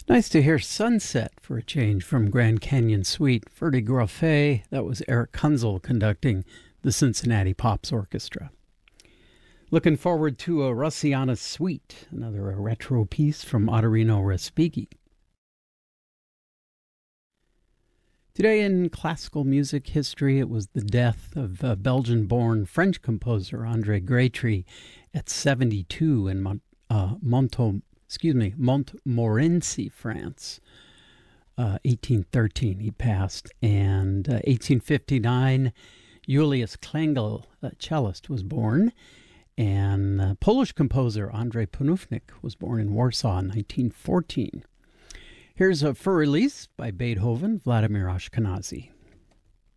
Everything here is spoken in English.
Nice to hear Sunset for a change from Grand Canyon Suite. Ferdy Grofé, that was Eric Kunzel conducting the Cincinnati Pops Orchestra. Looking forward to a Russiana Suite, another retro piece from Ottorino Respighi. Today in classical music history, it was the death of Belgian-born French composer André Grétry at 72 in Montmorency, France. 1813 he passed, and 1859 Julius Klengel, a cellist, was born, and Polish composer Andrzej Panufnik was born in Warsaw in 1914. Here's a for release by Beethoven, Vladimir Ashkenazy.